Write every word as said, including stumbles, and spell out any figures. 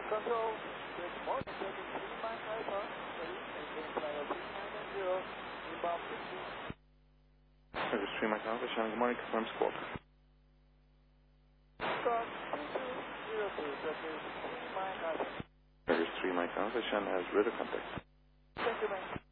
Control, good morning, taking three Mike Alpha, ready, maintain flight of three nine nine zero, inbound fifty. Service three Mike Alpha, Shannon, good morning, confirm squawk. Squawk two two zero two, surface three Mike Alpha. Service three Mike Alpha, Shannon has radar contact. Thank you, man.